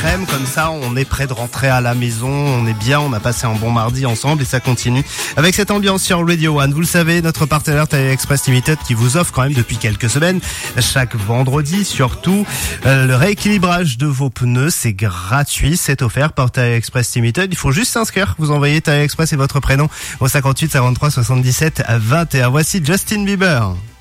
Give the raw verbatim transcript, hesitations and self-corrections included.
l'après-midi, comme ça on est près de rentrer à la maison, on est bien, on a passé un bon mardi ensemble et ça continue avec cette ambiance sur Radio One. Vous le savez, notre partenaire Thaï Express Limited qui vous offre quand même depuis quelques semaines, chaque vendredi surtout, euh, le rééquilibrage de vos pneus, c'est gratuit, c'est offert par Thaï Express Limited. Il faut juste s'inscrire, vous envoyez Thaï Express et votre prénom au cinquante-huit cinquante-trois soixante-dix-sept vingt et un. Voici Justin Bieber.